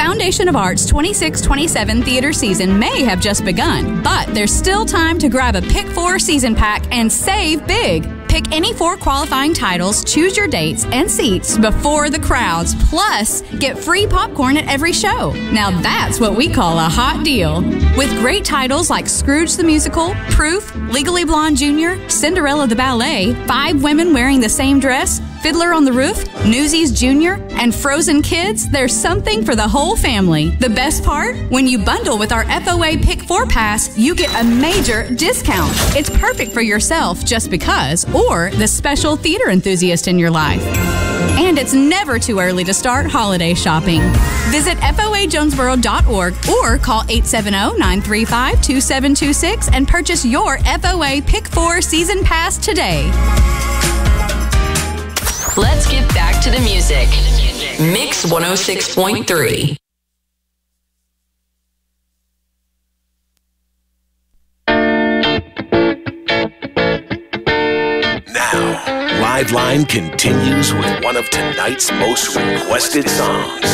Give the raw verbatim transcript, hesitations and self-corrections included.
Foundation of Arts twenty-six twenty-seven theater season may have just begun, but there's still time to grab a Pick four season pack and save big. Pick any four qualifying titles, choose your dates and seats before the crowds, plus get free popcorn at every show. Now that's what we call a hot deal. With great titles like Scrooge the Musical, Proof, Legally Blonde Junior, Cinderella the Ballet, Five Women Wearing the Same Dress, Fiddler on the Roof, Newsies Junior, and Frozen Kids, there's something for the whole family. The best part? When you bundle with our F O A Pick four Pass, you get a major discount. It's perfect for yourself just because, or the special theater enthusiast in your life. And it's never too early to start holiday shopping. Visit F O A Jonesboro dot org or call eight seven zero, nine three five, two seven two six and purchase your F O A Pick four Season Pass today. Let's get back to the music. Mix one oh six point three. Now, Liveline continues with one of tonight's most requested songs.